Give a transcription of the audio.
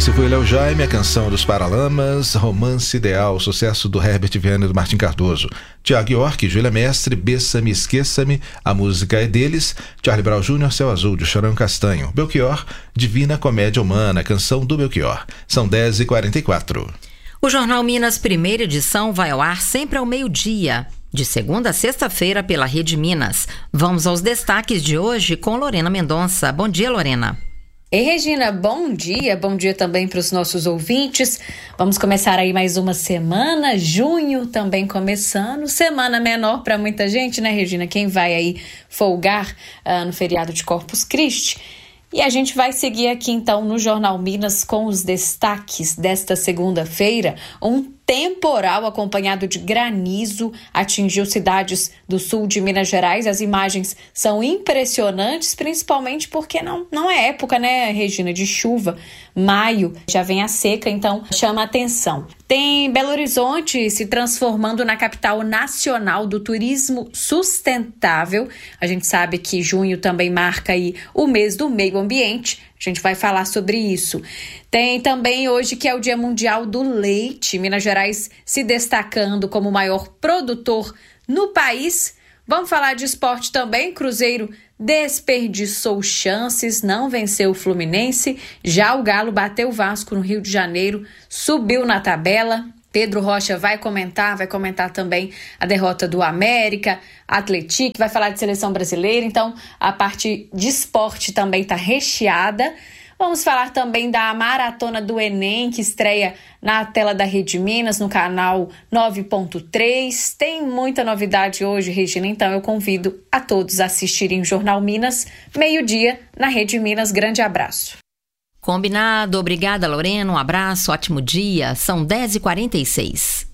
Esse foi Léo Jaime, a canção dos Paralamas, Romance Ideal, sucesso do Herbert Viana e do Martim Cardoso. Tiago York, Júlia Mestre, Bessa-me, Esqueça-me, a música é deles. Charlie Brown Jr., Céu Azul, de Chorão Castanho. Belchior, Divina Comédia Humana, canção do Belchior. São 10h44. O Jornal Minas, primeira edição, vai ao ar sempre ao meio-dia, de segunda a sexta-feira pela Rede Minas. Vamos aos destaques de hoje com Lorena Mendonça. Bom dia, Lorena. Ei, Regina, bom dia também para os nossos ouvintes. Vamos começar aí mais uma semana, junho também começando, semana menor para muita gente, né, Regina? Quem vai aí folgar no feriado de Corpus Christi. E a gente vai seguir aqui então no Jornal Minas com os destaques desta segunda-feira. Um temporal acompanhado de granizo atingiu cidades do sul de Minas Gerais. As imagens são impressionantes, principalmente porque não é época, né, Regina, de chuva. Maio já vem a seca, então chama a atenção. Tem Belo Horizonte se transformando na capital nacional do turismo sustentável. A gente sabe que junho também marca aí o mês do meio ambiente. A gente vai falar sobre isso. Tem também hoje que é o Dia Mundial do Leite. Minas Gerais se destacando como o maior produtor no país. Vamos falar de esporte também. Cruzeiro desperdiçou chances, não venceu o Fluminense. Já o Galo bateu o Vasco no Rio de Janeiro, subiu na tabela. Pedro Rocha vai comentar também a derrota do América, Atlético, vai falar de seleção brasileira, então a parte de esporte também está recheada. Vamos falar também da Maratona do Enem, que estreia na tela da Rede Minas, no canal 9.3. Tem muita novidade hoje, Regina, então eu convido a todos a assistirem o Jornal Minas, meio-dia, na Rede Minas. Grande abraço. Combinado. Obrigada, Lorena. Um abraço, ótimo dia. São 10h46.